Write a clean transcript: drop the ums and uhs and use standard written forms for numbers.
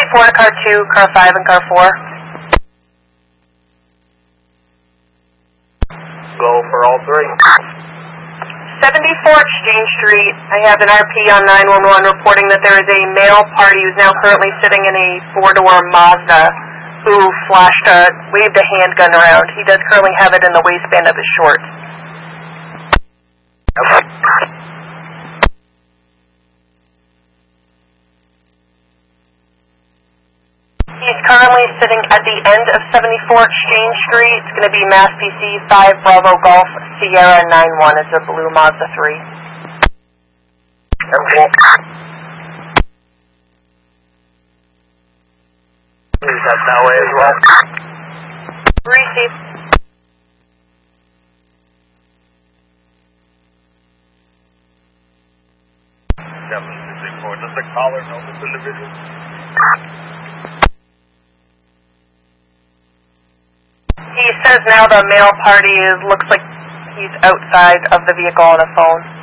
10-4 to car 2, car 5, and car 4. Go for all three. 74 Exchange Street. I have an RP on 911 reporting that there is a male party who's now currently sitting in a four-door Mazda who waved a handgun around. He does currently have it in the waistband of his shorts. Okay. He's currently sitting at the end of 74 Exchange Street. It's going to be Mass PC 5 Bravo Golf Sierra 91. It's a blue Mazda 3. Please head that way as well. Receive. Does the caller know this individual? He says now the male party looks like he's outside of the vehicle on a phone.